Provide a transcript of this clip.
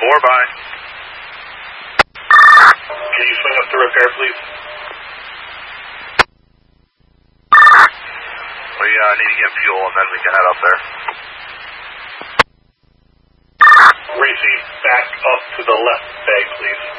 bye. Can you swing up to repair, please? We need to get fuel and then we can head up there. Racy, back up to the left bag, please.